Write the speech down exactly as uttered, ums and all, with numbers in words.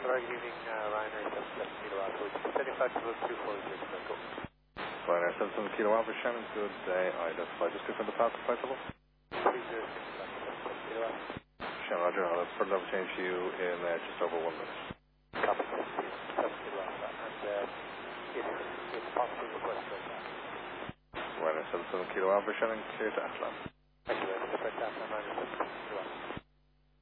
Sandra giving uh, Ryanair seven Kilo Alpha, which is seventy-five to two four zero, go. Ryanair seven Kilo Alpha, Shannon, good day, identify. Just confirm the path flight level. three zero six Kilo Alpha. Shannon, Roger, I'll have further change to you in uh, just over one minute. Copy, seven Kilo Alpha, and uh, if, if possible, request for that. Ryanair seven Kilo Alpha, Shannon, clear to Atlan. Thank you very much, request Atlan, Ryanair seven Kilo Alpha.